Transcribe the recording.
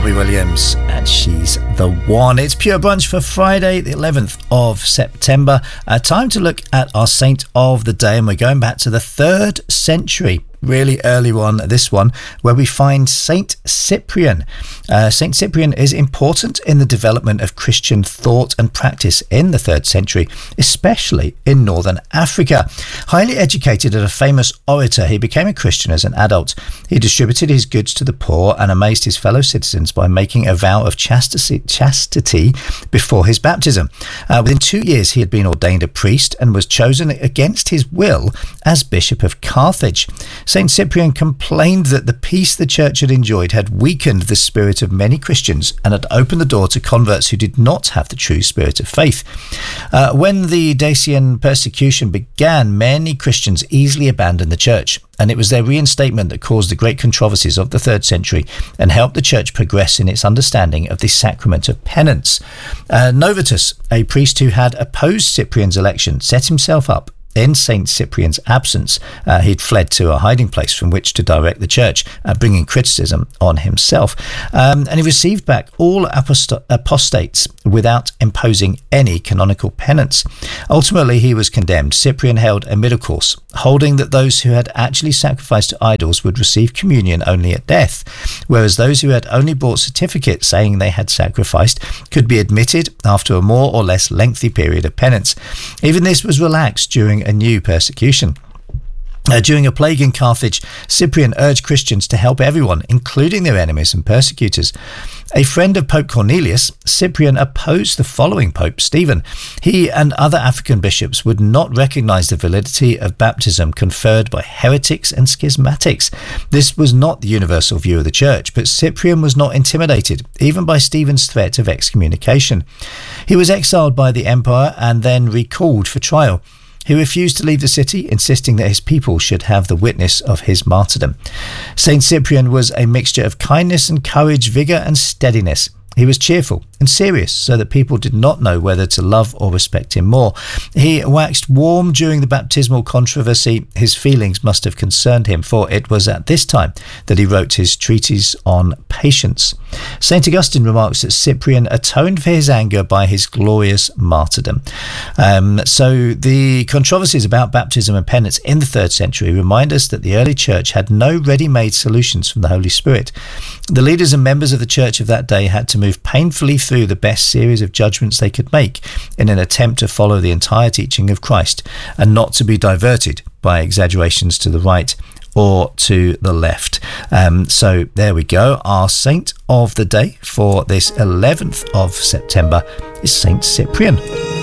Robbie Williams, and She's the One. It's Pure Brunch for Friday, the 11th of September. Time to look at our saint of the day, and we're going back to the 3rd century. Really early one, this one, where we find Saint Cyprian. Saint Cyprian is important in the development of Christian thought and practice in the 3rd century, especially in northern Africa. Highly educated and a famous orator, he became a Christian as an adult. He distributed his goods to the poor and amazed his fellow citizens by making a vow of chastity before his baptism. Within 2 years, he had been ordained a priest and was chosen against his will as Bishop of Carthage. Saint Cyprian complained that the peace the church had enjoyed had weakened the spirit of many Christians and had opened the door to converts who did not have the true spirit of faith. When the Dacian persecution began, many Christians easily abandoned the church, and it was their reinstatement that caused the great controversies of the 3rd century and helped the church progress in its understanding of the sacrament of penance. Novatus, a priest who had opposed Cyprian's election, set himself up in Saint Cyprian's absence. He'd fled to a hiding place from which to direct the church, bringing criticism on himself. And he received back all apostates without imposing any canonical penance. Ultimately, he was condemned. Cyprian held a middle course, holding that those who had actually sacrificed to idols would receive communion only at death, whereas those who had only brought certificates saying they had sacrificed could be admitted after a more or less lengthy period of penance. Even this was relaxed during a new persecution. During a plague in Carthage, Cyprian urged Christians to help everyone, including their enemies and persecutors. A friend of Pope Cornelius, Cyprian opposed the following Pope, Stephen. He and other African bishops would not recognize the validity of baptism conferred by heretics and schismatics. This was not the universal view of the church, but Cyprian was not intimidated, even by Stephen's threat of excommunication. He was exiled by the emperor and then recalled for trial. He refused to leave the city, insisting that his people should have the witness of his martyrdom. Saint Cyprian was a mixture of kindness and courage, vigour and steadiness. He was cheerful and serious, so that people did not know whether to love or respect him more. He waxed warm during the baptismal controversy. His feelings must have concerned him, for it was at this time that he wrote his treatise on patience. St. Augustine remarks that Cyprian atoned for his anger by his glorious martyrdom. So the controversies about baptism and penance in the 3rd century remind us that the early church had no ready-made solutions from the Holy Spirit. The leaders and members of the church of that day had to move painfully through the best series of judgments they could make in an attempt to follow the entire teaching of Christ and not to be diverted by exaggerations to the right or to the left. So there we go. Our saint of the day for this 11th of September is Saint Cyprian.